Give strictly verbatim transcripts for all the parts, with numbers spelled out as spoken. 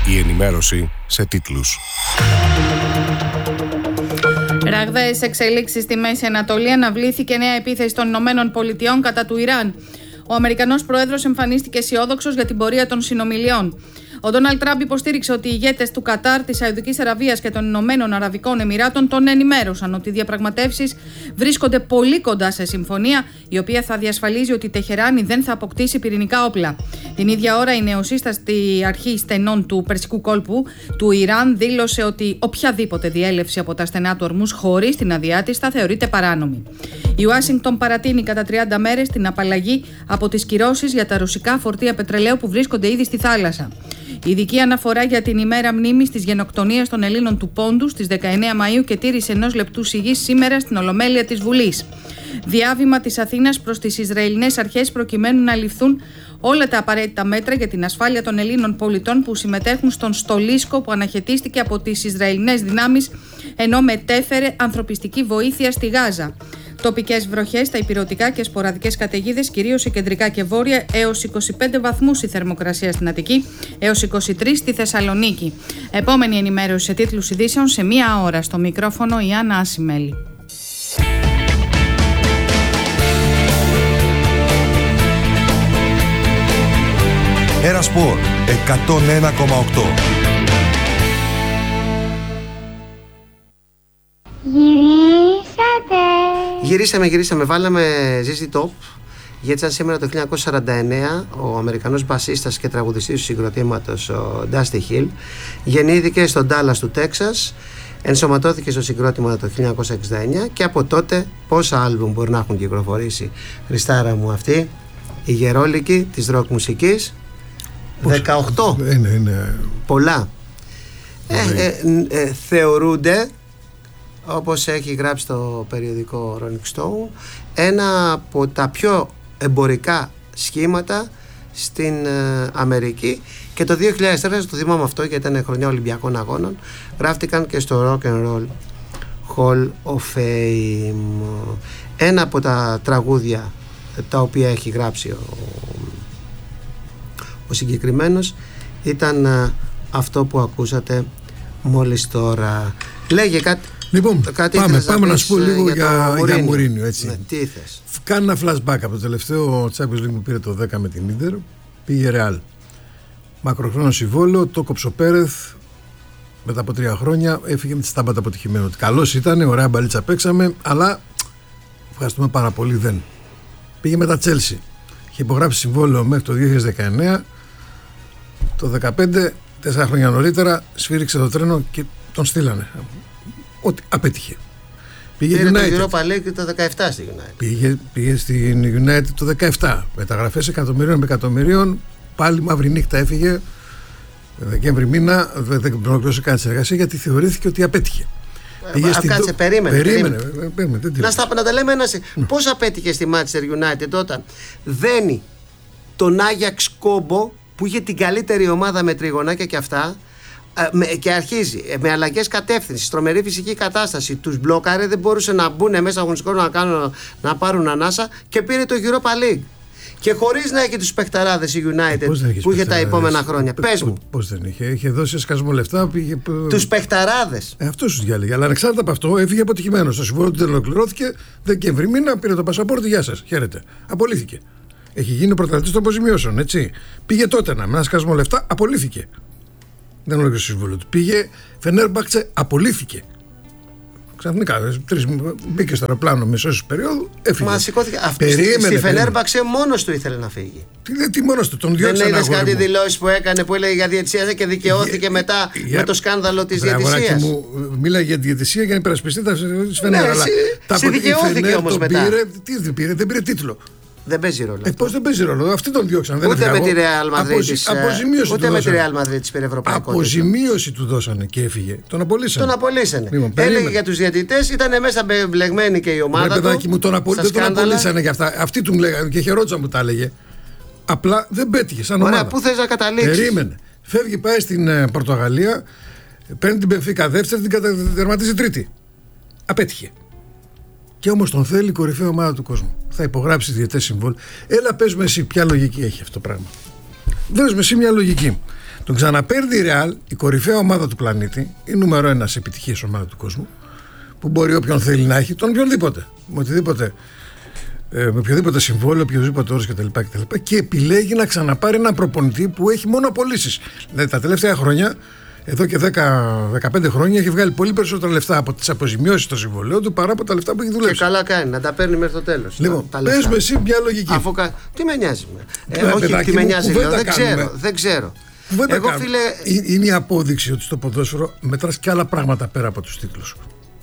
Η ενημέρωση σε τίτλους. Ραγδαίες εξελίξεις στη Μέση Ανατολή. Αναβλήθηκε νέα επίθεση των Ηνωμένων Πολιτειών κατά του Ιράν. Ο Αμερικανός πρόεδρος εμφανίστηκε αισιόδοξος για την πορεία των συνομιλιών. Ο Ντόναλντ Τραμπ υποστήριξε ότι οι ηγέτες του Κατάρ, της Σαουδικής Αραβίας και των Ηνωμένων Αραβικών Εμιράτων τον ενημέρωσαν ότι οι διαπραγματεύσεις βρίσκονται πολύ κοντά σε συμφωνία, η οποία θα διασφαλίζει ότι η Τεχεράνη δεν θα αποκτήσει πυρηνικά όπλα. Την ίδια ώρα, η νεοσύστατη αρχή στενών του Περσικού κόλπου του Ιράν δήλωσε ότι οποιαδήποτε διέλευση από τα στενά του Ορμούζ χωρίς την αδειά της θα θεωρείται παράνομη. Η Ουάσιγκτον παρατείνει κατά τριάντα μέρες την απαλλαγή από τις κυρώσεις για τα ρωσικά φορτία πετρελαίου που βρίσκονται ήδη στη θάλασσα. Η ειδική αναφορά για την ημέρα μνήμης της γενοκτονίας των Ελλήνων του Πόντου στις δεκαεννέα Μαΐου και τήρηση ενός λεπτού σιγής σήμερα στην Ολομέλεια της Βουλής. Διάβημα της Αθήνας προς τις Ισραηλινές αρχές προκειμένου να ληφθούν όλα τα απαραίτητα μέτρα για την ασφάλεια των Ελλήνων πολιτών που συμμετέχουν στον στολίσκο που αναχαιτίστηκε από τις Ισραηλινές δυνάμεις ενώ μετέφερε ανθρωπιστική βοήθεια στη Γάζα. Τοπικές βροχές στα ηπειρωτικά και σποραδικές καταιγίδες, κυρίως σε κεντρικά και βόρεια, έως είκοσι πέντε βαθμούς η θερμοκρασία στην Αττική, έως είκοσι τρεις στη Θεσσαλονίκη. Επόμενη ενημέρωση σε τίτλους ειδήσεων σε μία ώρα. Στο μικρόφωνο η Άννα Ασημέλη. Ένα Σπορ εκατόν ένα κόμμα οκτώ. Γυρίσατε. Γυρίσαμε, γυρίσαμε, βάλαμε ζι ζι Top. Γιατί σαν σήμερα το χίλια εννιακόσια σαράντα εννέα ο Αμερικανός μπασίστας και τραγουδιστής του συγκροτήματος ο Dusty Hill γεννήθηκε στον Ντάλλας του Τέξας, ενσωματώθηκε στο συγκρότημα το χίλια εννιακόσια εξήντα εννέα και από τότε πόσα άλμπουμ μπορεί να έχουν κυκλοφορήσει, Χριστάρα μου, αυτή η γερόλικη της ροκ μουσικής? δεκαοκτώ. Είναι, είναι... Πολλά. Ε, ε, ε, θεωρούνται, όπως έχει γράψει το περιοδικό Rolling Stone, ένα από τα πιο εμπορικά σχήματα στην ε, Αμερική, και το δύο χιλιάδες τέσσερα, το θυμάμαι αυτό γιατί ήταν χρονιά Ολυμπιακών Αγώνων, γράφτηκαν και στο Rock and Roll Hall of Fame. Ένα από τα τραγούδια τα οποία έχει γράψει ο, ο συγκεκριμένος ήταν ε, αυτό που ακούσατε μόλις τώρα. Λέγε κάτι. Λοιπόν, κάτι πάμε, πάμε να, να σου πω λίγο για, για, για, για Μουρίνιο, έτσι. Ναι, τι θες? Κάνει ένα flashback από το τελευταίο Champions League που πήρε το δέκα με την Ίντερ. Πήγε Ρεάλ. Μακροχρόνιο συμβόλαιο, το κόψε ο Πέρεθ. Μετά από τρία χρόνια έφυγε με τη στάμπατα αποτυχημένο. Καλός ήταν, ωραία μπαλίτσα παίξαμε, αλλά ευχαριστούμε πάρα πολύ, δεν. Πήγε μετά Chelsea. Είχε υπογράψει συμβόλαιο μέχρι το δύο χιλιάδες δεκαεννέα. Το δεκαπέντε, τέσσερα χρόνια νωρίτερα, σφύριξε το τρένο και τον στείλανε. Ότι απέτυχε. Πήγε Πήρε United. το Europa League το δεκαεπτά στη United. Πήγε, πήγε στην United το δεκαεπτά. Μεταγραφές εκατομμυρίων με εκατομμυρίων. Πάλι μαύρη νύχτα έφυγε. Δεκέμβρη μήνα δεν προχώρησε καν συνεργασία γιατί θεωρήθηκε ότι απέτυχε. Ε, πήγε στην... Κάτσε, περίμενε. περίμενε, περίμενε. περίμενε να, στα, να τα λέμε ένα. Mm. Πώς απέτυχε στη Manchester United όταν δένει τον Άγιαξ Κόμπο που είχε την καλύτερη ομάδα με τριγωνάκια και αυτά. Και αρχίζει με αλλαγές κατεύθυνση, τρομερή φυσική κατάσταση. Τους μπλόκαρε, δεν μπορούσε να μπουν μέσα αγωνιστικό να, κάνουν, να πάρουν ανάσα και πήρε το Europa League. Και χωρίς να έχει τους παιχταράδες η United που είχε τα επόμενα χρόνια. Πες μου. Πώς δεν είχε, είχε δώσει σκασμό λεφτά. Πήγε... Τους παιχταράδες. Ε, αυτό σου διάλεγε. Αλλά ανεξάρτητα από αυτό, έφυγε αποτυχημένος. Το συμβόλαιο του δεν ολοκληρώθηκε. Δεκέμβρη μήνα πήρε το πασαπόρτι. Γεια σας, χαίρετε. Απολύθηκε. Έχει γίνει πρωταθλητής των αποζημιώσεων, έτσι. Πήγε τότε να με ένα σκασμό λεφτά, απολύθηκε. Δεν ολοκλήρωσε το συμβόλαιο του. Πήγε Φενέρμπαχτσε, απολύθηκε. Ξαφνικά, τρεις, μπήκε στο αεροπλάνο μεσός περίοδου, έφυγε. Μα σηκώθηκε. Αυτή στη Φενέρμπαχτσε μόνος του ήθελε να φύγει. Τι, τι μόνος του, τον διώξανε. Δεν είδες κάτι δηλώσεις που έκανε που έλεγε για διαιτησία και δικαιώθηκε για, μετά για, με το σκάνδαλο της διαιτησίας? Μίλαγε για διαιτησία για να υπερασπιστεί τα Φενέρ. Ναι, σε δικαιώθηκε όμως μετά. Πήρε, τι δεν πήρε, δεν πήρε τίτλο. Δεν παίζει ρόλο. Ε, πώς δεν παίζει ρόλο, αυτοί τον διώξαν. Ούτε με τη Real Madrid της πήρε ευρωπαϊκό. Αποζημίωση του δώσανε και έφυγε. Τον απολύσανε. Τον απολύσανε. Λοιπόν, έλεγε για τους διαιτητές, ήταν μέσα μπλεγμένη και η ομάδα. Ρε παιδάκι μου, τον απολύ... δεν τον απολύσανε για αυτά. Αυτοί του λέγανε και χαιρότσα μου τα έλεγε. Απλά δεν πέτυχε σαν ομάδα. Ωραία, πού θες να καταλήξεις? Περίμενε. Φεύγει, πάει στην ε, Πορτογαλία, παίρνει την Μπενφίκα δεύτερη, την καταδερματίζει τρίτη. Απέτυχε. Και όμως τον θέλει η κορυφαία ομάδα του κόσμου. Θα υπογράψει διαιτές συμβόλαιο. Έλα, πες με εσύ, ποια λογική έχει αυτό το πράγμα? Δες με εσύ μια λογική. Τον ξαναπαίρνει η Real, η κορυφαία ομάδα του πλανήτη, η νούμερο ένα σε επιτυχίες ομάδα του κόσμου, που μπορεί όποιον θέλει να έχει, τον οποιονδήποτε, με οτιδήποτε, ε, με οποιοδήποτε συμβόλαιο, οποιοδήποτε όρος κτλ. Και, και επιλέγει να ξαναπάρει ένα προπονητή που έχει μόνο απολύσεις. Δηλαδή τα τελευταία χρόνια, εδώ και δέκα με δεκαπέντε χρόνια, έχει βγάλει πολύ περισσότερα λεφτά από τις αποζημιώσεις στο συμβόλαιο του παρά από τα λεφτά που έχει δουλέψει. Και καλά κάνει, να τα παίρνει μέχρι το τέλος. Λοιπόν, πες με εσύ μια λογική. Αφού, τι με νοιάζει. Ε, όχι, τι με νοιάζει, λέω, δεν ξέρω. Δεν ξέρω. Εγώ, φίλε... Είναι η απόδειξη ότι στο ποδόσφαιρο μετράς και άλλα πράγματα πέρα από τους τίτλους.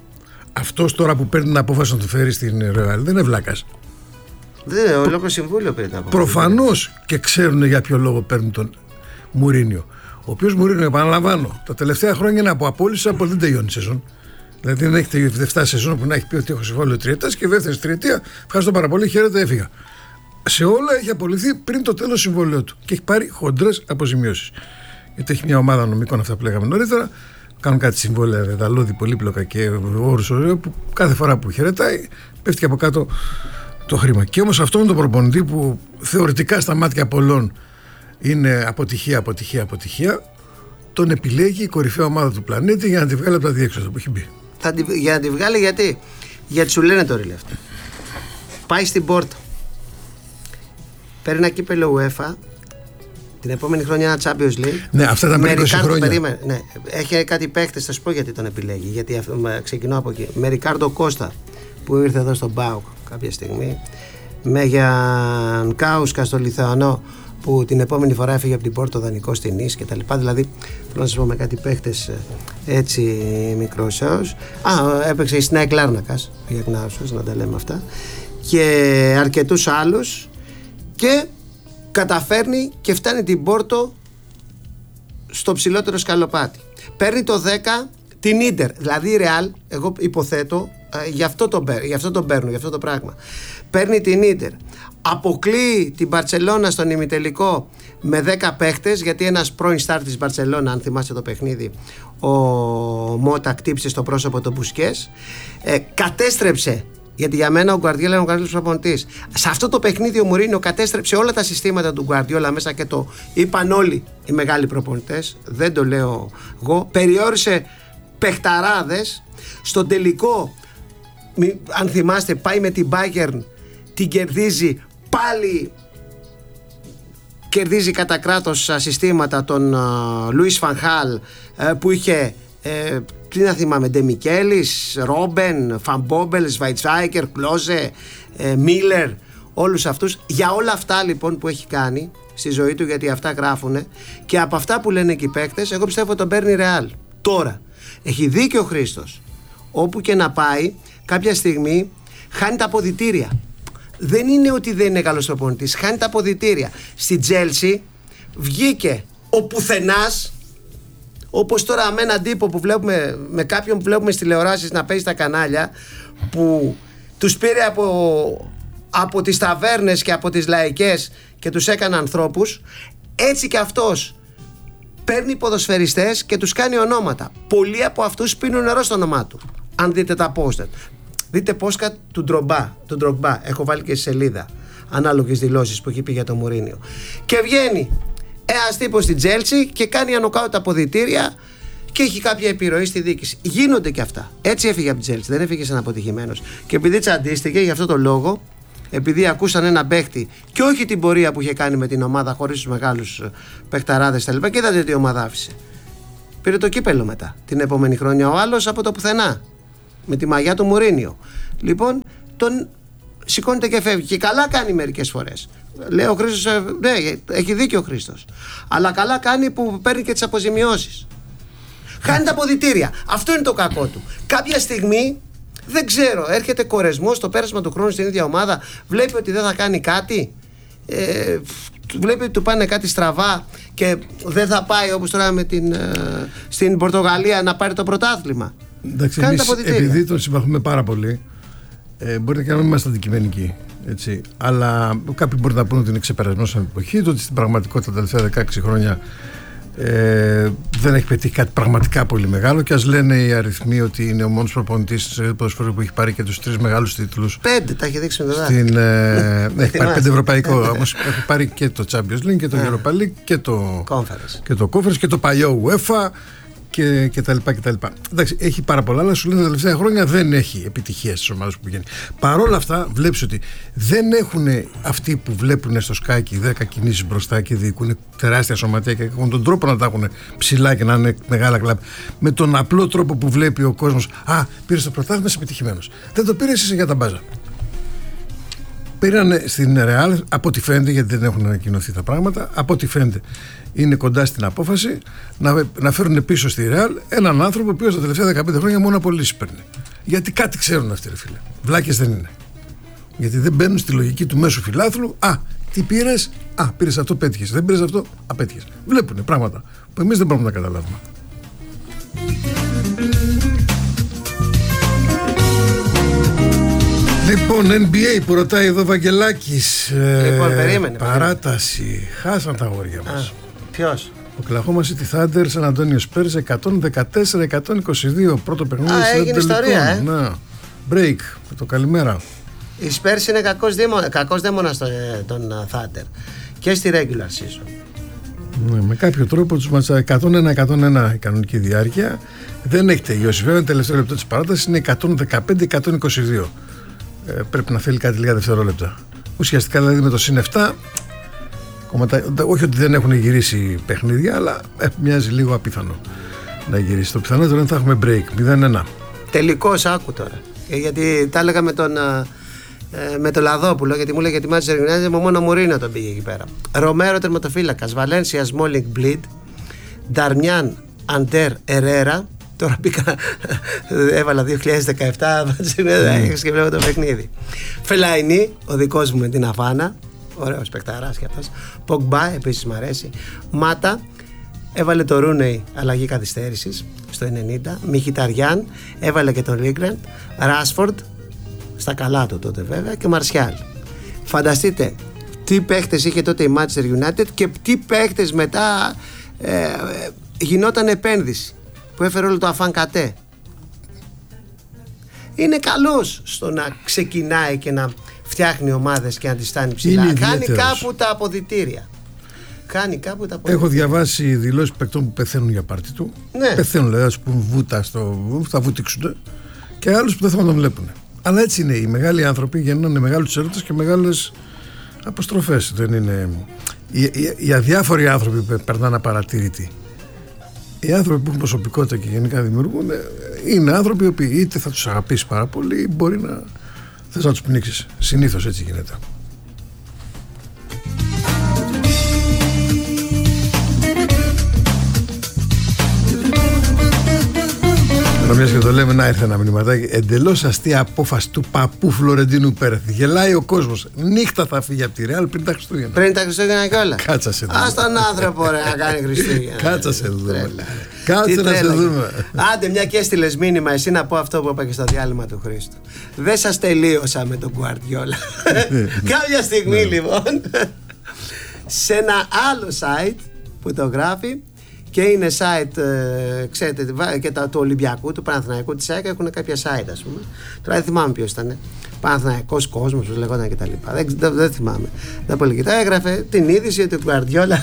Αυτός τώρα που παίρνει την απόφαση να του φέρει στην Real δεν είναι βλάκας. Δεν είναι, ολόκληρο συμβούλιο παίρνει την απόφαση. Προφανώς και ξέρουν για ποιο λόγο παίρνουν τον Μουρίνιο. Ο οποίος Μουρίνιο, επαναλαμβάνω, τα τελευταία χρόνια είναι από απόλυση από δεν τελειώνει η σεζόν. Δηλαδή δεν έχει τελειώσει δευτά σεζόν που να έχει πει ότι έχω συμβόλαιο τριετίας και δεύτερη τριετία. Ευχαριστώ πάρα πολύ, χαίρετε, έφυγα. Σε όλα έχει απολυθεί πριν το τέλος συμβολέου του και έχει πάρει χοντρές αποζημιώσεις. Γιατί έχει μια ομάδα νομικών, αυτά που λέγαμε νωρίτερα, κάνουν κάτι συμβόλαια δεδαλώδη, πολύπλοκα και όρους που κάθε φορά που χαιρετάει πέφτει και από κάτω το χρήμα. Και όμως αυτό είναι το προπονητή που θεωρητικά στα μάτια πολλών είναι αποτυχία, αποτυχία, αποτυχία, τον επιλέγει η κορυφαία ομάδα του πλανήτη για να τη βγάλει από τα διέξοδα που έχει μπει. Θα τη, για να τη βγάλει γιατί, γιατί σου λένε το ρηλεύто. Πάει στην Πόρτο. Παίρνει ένα κύπελλο UEFA, την επόμενη χρονιά ένα Champions League. Ναι, αυτά ήταν πριν είκοσι χρόνια. Ναι, έχει κάτι παίχτες, θα σου πω γιατί τον επιλέγει. Γιατί ξεκινώ από εκεί. Με Ρικάρντο Κώστα που ήρθε εδώ στον ΠΑΟΚ κάποια στιγμή. Με Γιαν Κάουσκα στο Λιθουανό που την επόμενη φορά έφυγε από την Πόρτο δανεικό στην Νις και τα λοιπά. Δηλαδή, θέλω να σας πω με κάτι παίχτες έτσι μικρόσεως. Α, έπαιξε η Σνάικ Λάρνακας για Γνάουσος, να τα λέμε αυτά. Και αρκετούς άλλους. Και καταφέρνει και φτάνει την Πόρτο στο ψηλότερο σκαλοπάτι. Παίρνει το δέκα την Ίντερ, δηλαδή η Real, εγώ υποθέτω, ε, γι' αυτό τον παίρνω, γι' αυτό τον παίρνω, γι' αυτό το πράγμα. Παίρνει την Ίντερ, αποκλείει την Μπαρτσελώνα στον ημιτελικό με δέκα παίχτες, γιατί ένας πρώην στάρ της Μπαρτσελώνα, αν θυμάστε το παιχνίδι, ο Μότα κτύψε στο πρόσωπο τον Μπουσκές, ε, κατέστρεψε. Γιατί για μένα ο Γκουαρδιόλα είναι ο καλύτερος προπονητής. Σε αυτό το παιχνίδι ο Μουρίνιο κατέστρεψε όλα τα συστήματα του Γκουαρδιόλα μέσα και το είπαν όλοι οι μεγάλοι προπονητές. Δεν το λέω εγώ. Περιόρισε παιχταράδες. Στον τελικό, αν θυμάστε, πάει με την Bayern, την κερδίζει πάλι. Κερδίζει κατά κράτος συστήματα τον Λουίς Φανχάλ που είχε. Ε, τι να θυμάμαι, Ντεμικέλης, Ρόμπεν, Φαμπόμπελ, Σβαϊτσάικερ, Κλόζε, ε, Μίλερ, όλους αυτούς. Για όλα αυτά λοιπόν που έχει κάνει στη ζωή του, γιατί αυτά γράφουνε, και από αυτά που λένε και οι παίκτες, εγώ πιστεύω τον παίρνει Ρεάλ. Τώρα, έχει δίκιο ο Χρήστος. Όπου και να πάει, κάποια στιγμή χάνει τα αποδυτήρια. Δεν είναι ότι δεν είναι καλός προπονητής, χάνει τα αποδυτήρια. Στη Τζέλσι βγήκε ο πουθενάς. Όπως τώρα με έναν τύπο που βλέπουμε, με κάποιον που βλέπουμε στις τηλεοράσεις να παίζει στα κανάλια, που τους πήρε από, από τις ταβέρνες και από τις λαϊκές και τους έκανε ανθρώπους. Έτσι και αυτός παίρνει ποδοσφαιριστές και τους κάνει ονόματα. Πολλοί από αυτούς πίνουν νερό στο όνομά του. Αν δείτε τα poster, δείτε πόσκα του Ντρομπά, του Ντρομπά, έχω βάλει και στη σελίδα ανάλογες δηλώσεις που έχει πει για το Μουρίνιο. Και βγαίνει ένας τύπος στην Τζέλσι και κάνει ανοκάουτ τα αποδυτήρια και έχει κάποια επιρροή στη διοίκηση. Γίνονται και αυτά. Έτσι έφυγε από την Τζέλσι, δεν έφυγε σαν αποτυχημένος. Και επειδή τσαντίστηκε, γι' αυτό το λόγο, επειδή ακούσαν ένα παίχτη και όχι την πορεία που είχε κάνει με την ομάδα χωρίς τους μεγάλους παιχταράδες τα λοιπά, και είδατε τι ομάδα άφησε. Πήρε το κύπελο μετά την επόμενη χρονιά ο άλλος από το πουθενά. Με τη μαγιά του Μουρίνιο. Λοιπόν, τον σηκώνεται και φεύγει. Και καλά κάνει μερικές φορές. Λέει ο Χρήστος, ναι, έχει δίκιο ο Χρήστος. Αλλά καλά κάνει που παίρνει και τις αποζημιώσεις. Χάνει τα αποδυτήρια. Αυτό είναι το κακό του. Κάποια στιγμή, δεν ξέρω, έρχεται κορεσμός στο πέρασμα του χρόνου στην ίδια ομάδα, βλέπει ότι δεν θα κάνει κάτι. Ε, βλέπει ότι του πάνε κάτι στραβά και δεν θα πάει όπως τώρα με την, ε, στην Πορτογαλία να πάρει το πρωτάθλημα. Εντάξει, εμείς, επειδή τον συμπαθούμε πάρα πολύ, ε, μπορείτε και να μην είμαστε αντικειμενικοί. Έτσι. Αλλά κάποιοι μπορεί να πούνε ότι είναι ξεπερασμένος από την εποχή του, ότι στην πραγματικότητα τα τελευταία δεκαέξι χρόνια Ε, δεν έχει πετύχει κάτι πραγματικά πολύ μεγάλο και ας λένε οι αριθμοί ότι είναι ο μόνος προπονητής ποδοσφαίρου που έχει πάρει και τους τρεις μεγάλους τίτλους. Πέντε, τα έχει δείξει με το στην, ε, έχει πάρει πέντε ευρωπαϊκό, όμως έχει πάρει και το Champions League και το Europa League και το Conference και το, Conference, και το παλιό UEFA και, και τα λοιπά και τα λοιπά. Εντάξει, έχει πάρα πολλά, αλλά σου λένε τα τελευταία χρόνια δεν έχει επιτυχία στις ομάδες που πηγαίνει. Παρ' όλα αυτά βλέπεις ότι δεν έχουν αυτοί που βλέπουν στο σκάκι δέκα κινήσεις μπροστά και διοικούν τεράστια σωματεία και έχουν τον τρόπο να τα έχουν ψηλά και να είναι μεγάλα κλαμπ. Με τον απλό τρόπο που βλέπει ο κόσμος, α, πήρες το πρωτάθλημα, είσαι επιτυχημένος. Δεν το πήρες, είσαι για τα μπάζα. Πήραν στην Real, από ό,τι φαίνεται, γιατί δεν έχουν ανακοινωθεί τα πράγματα, από ό,τι φαίνεται είναι κοντά στην απόφαση να, να φέρουν πίσω στη Real έναν άνθρωπο ο οποίος τα τελευταία δεκαπέντε χρόνια μόνο απολύσεις παίρνει. Γιατί κάτι ξέρουν αυτοί, ρε φίλε. Βλάκες δεν είναι. Γιατί δεν μπαίνουν στη λογική του μέσου φιλάθλου. Α, τι πήρες, α, πήρες αυτό, πέτυχες. Δεν πήρες αυτό, απέτυχες. Βλέπουν πράγματα που εμείς δεν μπορούμε να καταλάβουμε. Λοιπόν, εν μπι έι που ρωτάει εδώ Βαγγελάκης. Λοιπόν, ε, περίμενε. Παράταση. Περίμενε. Χάσαν τα αγόρια μας. Ποιος? Οκλαχώμα City Thunder, Σαν Αντώνιο Σπέρς εκατόν δεκατέσσερα εκατόν είκοσι δύο. Πρώτο παιχνίδι. Α, έγινε ιστορία, ε. Να. Break. Το καλημέρα. Η Spurs είναι κακός, δήμο, κακός δαίμονας στον τον Thunder και στη regular season. Ναι, με κάποιο τρόπο τους ματσα εκατόν ένα εκατόν ένα η κανονική διάρκεια. Δεν έχει τελειώσει. Βέβαια, το τελευταίο λεπτό της παράτασης είναι εκατόν δεκαπέντε εκατόν είκοσι δύο. Ε, πρέπει να θέλει κάτι λίγα δευτερόλεπτα. Ουσιαστικά δηλαδή με το συν επτά, κομματα... όχι ότι δεν έχουν γυρίσει παιχνίδια, αλλά ε, μοιάζει λίγο απίθανο να γυρίσει. Το πιθανότερο είναι ότι θα έχουμε break μηδέν ένα. Τελικώς άκου τώρα. Ε, γιατί τα έλεγα με τον, ε, με τον Λαδόπουλο, γιατί μου λέγε τη Manchester United, μόνο Μουρίνο τον πήγε εκεί πέρα. Ρομέρο τερματοφύλακας, Βαλένσια Σμόλινγκ Μπλιντ, Νταρμιάν Αντέρ Ερέρα. Τώρα πήγα, έβαλα δύο χιλιάδες δεκαεπτά, έχεις και βλέπω το παιχνίδι. Φελαϊνί, ο δικός μου με την Αβάνα, ωραίος παικταράς και αυτός. Πογμπά, επίσης μου αρέσει. Μάτα, έβαλε το Ρούνεϊ αλλαγή καθυστέρησης στο ενενήντα. Μιχιταριάν, έβαλε και τον Ρίγκραντ. Ράσφορντ, στα καλά του τότε βέβαια, και Μαρσιάλ. Φανταστείτε τι παίχτες είχε τότε η Manchester United και τι παίχτες μετά ε, ε, γινόταν επένδυση που έφερε όλο το Αφάν Κατέ. Είναι καλός στο να ξεκινάει και να φτιάχνει ομάδες και να τις στάνει ψηλά. Είναι Κάνει κάπου τα αποδυτήρια. Κάνει κάπου τα αποδυτήρια. Έχω διαβάσει δηλώσεις παικτών που πεθαίνουν για πάρτι του. Ναι. Πεθαίνουν, δηλαδή, ας πούμε, βούτα στο, θα βουτήξουν, και άλλους που δεν θα τον βλέπουν. Αλλά έτσι είναι. Οι μεγάλοι άνθρωποι γεννάνε μεγάλους έρωτες και μεγάλες αποστροφές. Δεν είναι... οι, οι, οι αδιάφοροι άνθρωποι που περνάνε απαρατήρητοι. Οι άνθρωποι που έχουν προσωπικότητα και γενικά δημιουργούν είναι άνθρωποι που είτε θα τους αγαπήσεις πάρα πολύ ή μπορεί να θες να τους πνίξεις. Συνήθως έτσι γίνεται. Μιας και το λέμε, να ήρθε ένα μηνυματάκι. Εντελώς αστεία απόφαση του παππού Φλωρεντίνου Πέρεθ. Γελάει ο κόσμος. Νύχτα θα φύγει από τη Ρεάλ πριν τα Χριστούγεννα. Πριν τα Χριστούγεννα κιόλα. Κάτσα σε δούμε. Ας τον άνθρωπο ρε, να κάνει Χριστούγεννα. Κάτσα σε δούμε. Κάτσε να σε δούμε. Άντε, μια και έστειλες μήνυμα, εσύ να πω αυτό που είπα και στο διάλειμμα του Χρήστου. Δεν σας τελείωσα με τον Γκουαρδιόλα. Κάποια στιγμή λοιπόν, σε ένα άλλο site που το γράφει. Και είναι site, ε, ξέρετε, και τα, του Ολυμπιακού, του Παναθηναϊκού, της ΑΕΚ έχουν κάποια site, ας πούμε. Τώρα δεν θυμάμαι ποιος ήταν. Παναθηναϊκός κόσμος, που λεγόταν κτλ. Δεν, δεν, δεν θυμάμαι. Δεν πολύ κοιτά, έγραφε την είδηση ότι ο Γκουαρδιόλα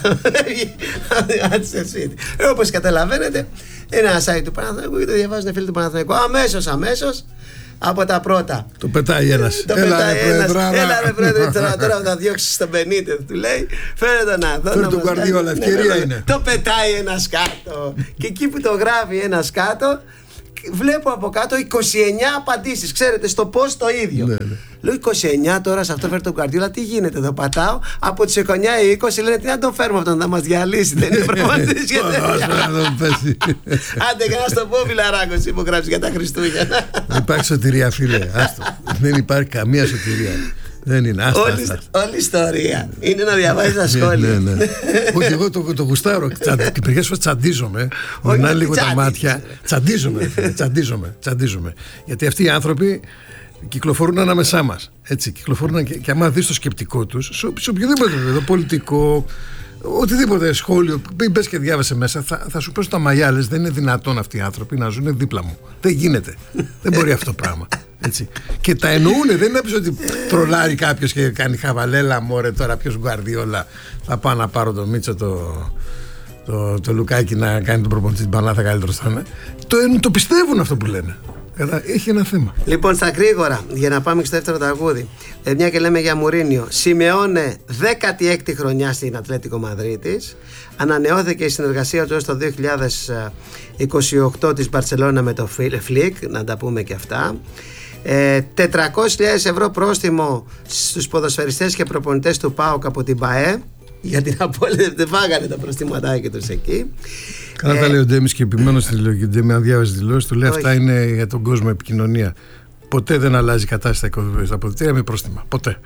ε, όπως καταλαβαίνετε, είναι ένα site του Παναθηναϊκού και το διαβάζουν φίλοι του Παναθηναϊκού. Αμέσως, αμέσως. Από τα πρώτα. Το πετάει ένας. Το Έλα, πετάει ρε, ένας. πρόεδρε, Έλα ρε πρόεδρε, τώρα, τώρα θα διώξεις τον Μπενίτεθ, του λέει. Φέρε τον να δω. Φέρε τον Γκουαρδιόλα, ευκαιρία είναι. Το πετάει ένας κάτω. Και εκεί που το γράφει ένας κάτω, βλέπω από κάτω είκοσι εννιά απαντήσεις. Ξέρετε, στο πώς το ίδιο. Ναι, ναι. Λέω είκοσι εννιά τώρα σε αυτό φέρει τον Γκουαρδιόλα, τι γίνεται εδώ, πατάω. Από τις εικοσι ή είκοσι λένε τι να τον φέρουμε αυτόν, θα μας διαλύσει. Δεν είναι προπονητής για τέτοια. Άντε και να στο πω, φιλαράκο, υπογράψει για τα Χριστούγεννα. Δεν υπάρχει σωτηρία, φίλε. Άστο. Δεν υπάρχει καμία σωτηρία. Δεν είναι. Άστα, όλη, άστα. Όλη ιστορία είναι να διαβάζεις τα σχόλια. Ναι, ναι, ναι. Όχι, εγώ το, το γουστάρω. Και μερικές φορές τσαντίζομαι. Μυρνά λίγο τα μάτια. Τσαντίζομαι, τσαντίζομαι, τσαντίζομαι. Γιατί αυτοί οι άνθρωποι κυκλοφορούν ανάμεσά μας. Έτσι, κυκλοφορούν και, και άμα δεις το σκεπτικό τους, σε, σε οποιοδήποτε επίπεδο, πολιτικό, οτιδήποτε σχόλιο, μπες και διάβασε μέσα, θα, θα σου πέσουν τα μαλλιά. Λες, δεν είναι δυνατόν αυτοί οι άνθρωποι να ζουν δίπλα μου. Δεν γίνεται. Δεν μπορεί αυτό το πράγμα. Έτσι. Και τα εννοούνε, δεν είναι να πεις ότι τρολάρει κάποιος και κάνει χαβαλέλα. Μωρέ, τώρα ποιος Γκουαρδιόλα θα πάω να πάρω το Μίτσο το, το, το Λουκάκι να κάνει τον προπονητή την Πανάθα καλύτερο θα είναι. Το, το πιστεύουν αυτό που λένε. Έχει ένα θέμα. Λοιπόν, στα γρήγορα, για να πάμε στο δεύτερο τραγούδι. Ε, μια και λέμε για Μουρίνιο. Σημεώνε δέκατη έκτη χρονιά στην Ατλέτικο Μαδρίτης. Ανανεώθηκε η συνεργασία του έως το δύο χιλιάδες είκοσι οκτώ της Μπαρσελόνα με το Φλικ. Να τα πούμε και αυτά. Ε, τετρακόσιες χιλιάδες ευρώ πρόστιμο στους ποδοσφαιριστές και προπονητές του ΠΑΟΚ από την ΠΑΕ. Για την απόλυτη δεν φάγανε τα προστιματάκια τους εκεί. Καλά τα λέει ο Ντέμις και επιμένω στη λογική. Ντέμι, αν διάβασε δηλώσεις, του λέει όχι. Αυτά είναι για τον κόσμο επικοινωνία. Ποτέ δεν αλλάζει η κατάσταση στα αποδυτήρια με πρόστιμα. Ποτέ.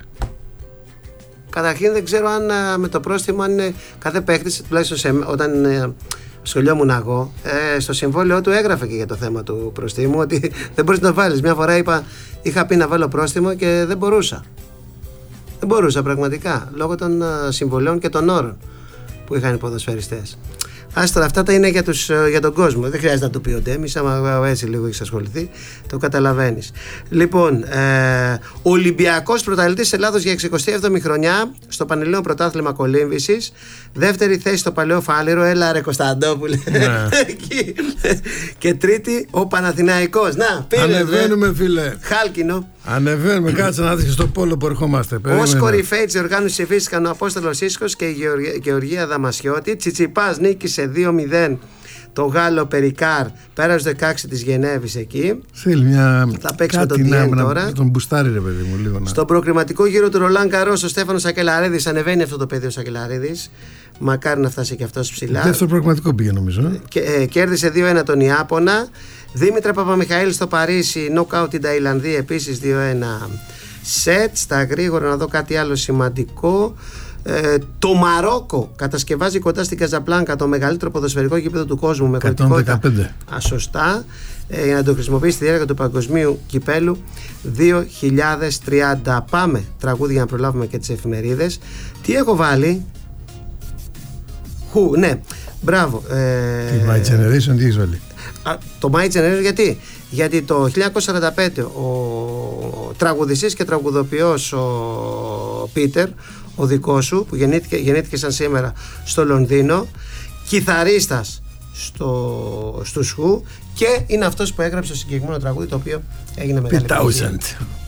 Καταρχήν δεν ξέρω αν με το πρόστιμο αν είναι κάθε παίκτης, τουλάχιστον σε, όταν ε, σχολιόμουν εγώ, ε, στο συμβόλαιό του έγραφε και για το θέμα του προστίμου ότι δεν μπορείς να το βάλεις. Μια φορά είπα, είχα πει να βάλω πρόστιμο και δεν μπορούσα. Δεν μπορούσα πραγματικά, λόγω των συμβολέων και των όρων που είχαν οι ποδοσφαιριστές. Άστορα, αυτά τα είναι για, τους, για τον κόσμο. Δεν χρειάζεται να το πει ο Ντέμις, άμα έτσι λίγο έχεις ασχοληθεί, το καταλαβαίνεις. Λοιπόν, ε, Ολυμπιακός πρωταθλητής Ελλάδος για εξηκοστή έβδομη χρονιά στο Πανελλήνιο Πρωτάθλημα Κολύμβησης. Δεύτερη θέση στο Παλαιό Φάληρο, έλα ρε Κωνσταντόπουλε. Ναι. Και τρίτη ο Παναθηναϊκός. Να, πήρε. Ανεβαίνουμε, δε. Φίλε. Χάλκινο. Ανεβαίνουμε, κάτσε να δεις στο πόλο που ερχόμαστε. Ως κορυφαίοι της οργάνωσης ψηφίστηκαν ο Απόστολος Ίσκος και η Γεωργία Δαμασιώτη. Τσιτσιπάς νίκησε δύο μηδέν το Γάλλο Περικάρ, πέρασε δεκαέξι της Γενέβης εκεί. Θέλει μια. Θα παίξουμε τον Διέν τώρα. Να τον μπουστάρει, ρε παιδί μου, λίγο. Στον προκριματικό γύρο του Ρολάν Καρός, ο Στέφανος Σακελαρίδης, ανεβαίνει αυτό το παιδί ο Σακελαρίδης. Μακάρι να φτάσει και αυτός ψηλά. Δεύτερο προκριματικό πήγε, νομίζω. Ε. Και, ε, κέρδισε δύο ένα τον Ιάπωνα. Δήμητρα Παπαμιχαήλ στο Παρίσι, νοκάουτ την Ταϊλανδία επίσης δύο ένα σετ. Στα γρήγορα να δω κάτι άλλο σημαντικό. Ε, το Μαρόκο κατασκευάζει κοντά στην Καζαμπλάνκα το μεγαλύτερο ποδοσφαιρικό γήπεδο του κόσμου με χωρητικότητα ασωστά, ε, για να το χρησιμοποιήσει στη διάρκεια του παγκοσμίου κυπέλου δύο χιλιάδες τριάντα. Πάμε τραγούδι για να προλάβουμε και τις εφημερίδες. Τι έχω βάλει? Χου, ναι, μπράβο. Ε, Τι My Generation, τι έχεις βάλει? Α, το My Generation γιατί? Γιατί το χίλια εννιακόσια σαράντα πέντε ο τραγουδιστής και τραγουδοποιός ο Πίτερ, ο δικός σου, που γεννήθηκε, γεννήθηκε σαν σήμερα στο Λονδίνο, κιθαρίστας στο, στους Who, και είναι αυτός που έγραψε το συγκεκριμένο τραγούδι το οποίο έγινε μεγάλη επιτυχία.